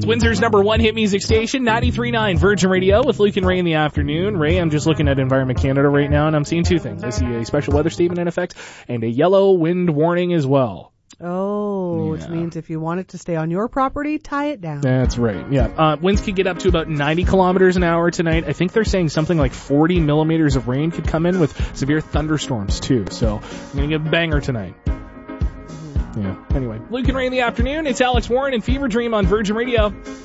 It's Windsor's number one hit music station, 93.9 Virgin Radio with Luke and Ray in the afternoon. Ray, I'm just looking at Environment Canada right now, and I'm seeing two things. I see a special weather statement in effect and a yellow wind warning as well. Oh, which means if you want it to stay on your property, tie it down. That's right, yeah. Winds could get up to about 90 kilometers an hour tonight. I think they're saying something like 40 millimeters of rain could come in with severe thunderstorms, too. So I'm going to get a banger tonight. Yeah. Anyway, Luke and Ray in the afternoon. It's Alex Warren and Fever Dream on Virgin Radio.